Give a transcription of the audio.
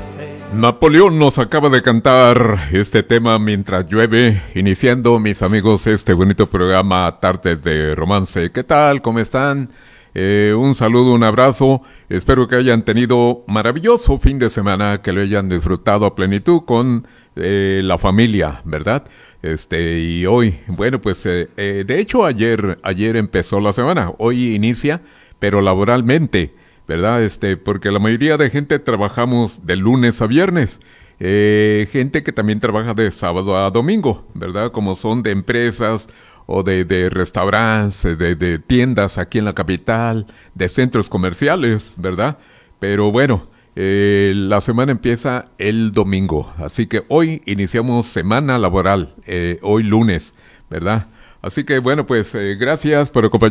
Napoleón nos acaba de cantar este tema mientras llueve, iniciando, mis amigos, este bonito programa Tardes de Romance. ¿Qué tal? ¿Cómo están? Un saludo, un abrazo. Espero que hayan tenido maravilloso fin de semana, que lo hayan disfrutado a plenitud con la familia, ¿verdad? Y hoy, bueno, pues de hecho ayer empezó la semana, hoy inicia, pero laboralmente, ¿verdad? Porque la mayoría de gente trabajamos de lunes a viernes. Gente que también trabaja de sábado a domingo, ¿verdad? Como son de empresas o de restaurantes, de tiendas aquí en la capital, de centros comerciales, ¿verdad? Pero bueno, la semana empieza el domingo, así que hoy iniciamos semana laboral, hoy lunes, ¿verdad? Así que bueno, pues gracias por acompañarnos.